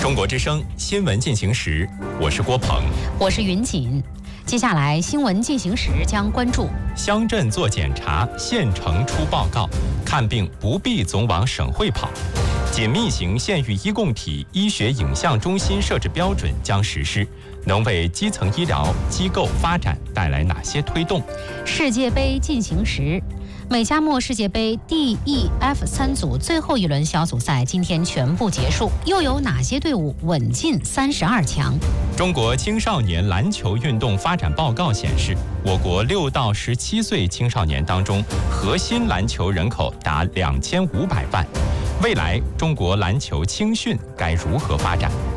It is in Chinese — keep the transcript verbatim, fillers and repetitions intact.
中国之声新闻进行时，我是郭鹏， 我是云锦。接下来新闻进行时将关注： 乡镇做检查，县城出报告，看病不必总往省会跑。紧密型县域医共体医学影像中心设置标准将实施，能为基层医疗机构发展带来哪些推动？ 世界杯进行时。美加墨世界杯 D E F 三组最后一轮小组赛今天全部结束，又有哪些队伍稳进三十二强？ 中国青少年篮球运动发展报告显示，我国六到十七岁青少年当中，核心篮球人口达两千五百万。未来中国篮球青训该如何发展？